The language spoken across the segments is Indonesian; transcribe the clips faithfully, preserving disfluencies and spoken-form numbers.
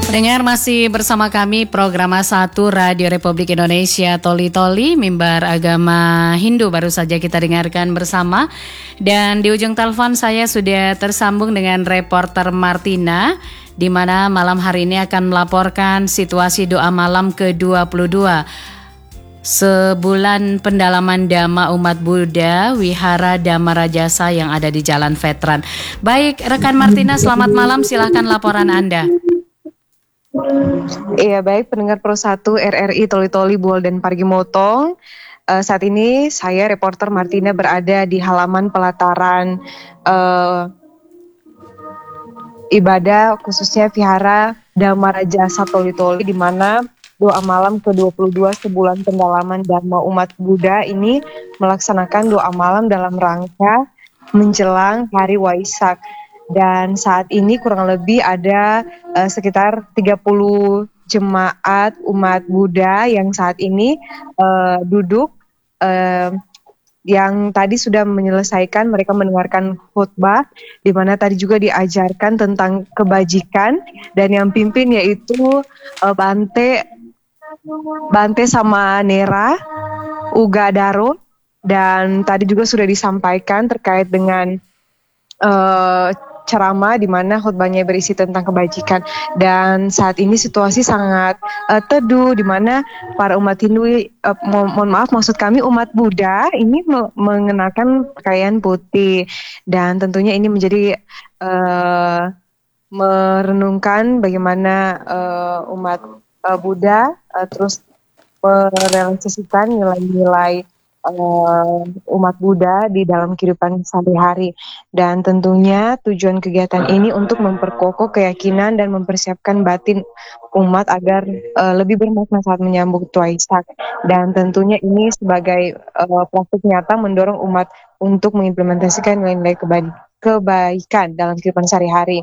Pendengar masih bersama kami program satu Radio Republik Indonesia Toli Toli Mimbar Agama Hindu baru saja kita dengarkan bersama. Dan di ujung telepon saya sudah tersambung dengan reporter Martina, di mana malam hari ini akan melaporkan situasi doa malam ke dua puluh dua sebulan pendalaman Dhamma umat Buddha Wihara Dhamma Rajasa yang ada di Jalan Veteran. Baik, rekan Martina, selamat malam, silahkan laporan Anda. Iya, baik pendengar Pro satu R R I Toli Toli Buol dan Parigi Motong. Uh, saat ini saya reporter Martina berada di halaman pelataran uh, ibadah khususnya Vihara Dhamma Rajasa Toli Toli, di mana doa malam ke dua puluh dua sebulan pendalaman Dhamma umat Buddha ini melaksanakan doa malam dalam rangka menjelang hari Waisak. Dan saat ini kurang lebih ada uh, sekitar tiga puluh jemaat umat Buddha yang saat ini uh, duduk, uh, yang tadi sudah menyelesaikan, mereka mendengarkan khutbah, di mana tadi juga diajarkan tentang kebajikan, dan yang pimpin yaitu uh, Bante, Bante sama Nera Ugadaro, dan tadi juga sudah disampaikan terkait dengan uh, ceramah di mana khutbahnya berisi tentang kebajikan. Dan saat ini situasi sangat uh, teduh, di mana para umat Hindu, uh, mo- mohon maaf maksud kami umat Buddha ini me- mengenakan pakaian putih, dan tentunya ini menjadi uh, merenungkan bagaimana uh, umat uh, Buddha uh, terus merealisasikan nilai-nilai Uh, umat Buddha di dalam kehidupan sehari-hari. Dan tentunya tujuan kegiatan ini untuk memperkokoh keyakinan dan mempersiapkan batin umat agar uh, lebih bermakna saat menyambut Waisak. Dan tentunya ini sebagai uh, praktik nyata mendorong umat untuk mengimplementasikan nilai-nilai keba- kebaikan dalam kehidupan sehari-hari.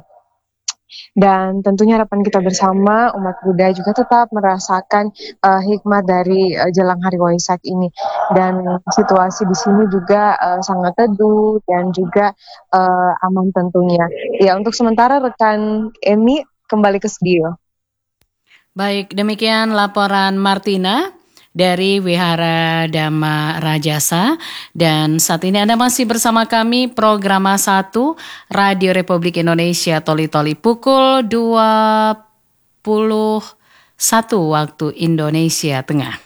Dan tentunya harapan kita bersama umat Buddha juga tetap merasakan uh, hikmat dari uh, jelang hari Waisak ini. Dan situasi di sini juga uh, sangat teduh dan juga uh, aman tentunya. Ya, untuk sementara rekan Emi kembali ke studio. Baik, demikian laporan Martina dari Wihara Dhamma Rajasa. Dan saat ini Anda masih bersama kami program satu Radio Republik Indonesia Toli Toli pukul dua puluh satu waktu Indonesia Tengah.